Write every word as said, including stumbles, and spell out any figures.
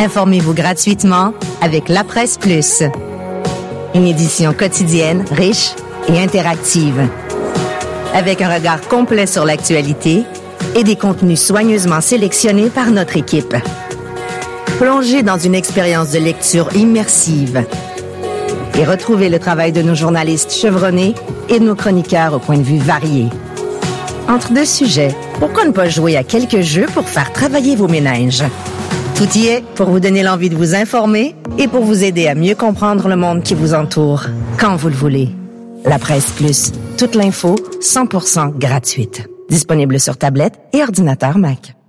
Informez-vous gratuitement avec La Presse Plus. Une édition quotidienne, riche et interactive. Avec un regard complet sur l'actualité et des contenus soigneusement sélectionnés par notre équipe. Plongez dans une expérience de lecture immersive et retrouvez le travail de nos journalistes chevronnés et de nos chroniqueurs au point de vue varié. Entre deux sujets, pourquoi ne pas jouer à quelques jeux pour faire travailler vos méninges? Tout y est pour vous donner l'envie de vous informer et pour vous aider à mieux comprendre le monde qui vous entoure, quand vous le voulez. La Presse Plus, toute l'info, cent pour cent gratuite. Disponible sur tablette et ordinateur Mac.